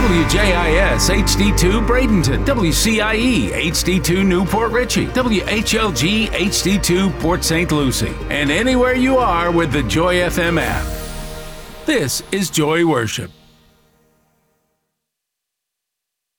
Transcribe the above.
WJIS HD2 Bradenton, WCIE HD2 Newport Richey, WHLG HD2 Port St. Lucie, and anywhere you are with the Joy FM app. This is Joy Worship.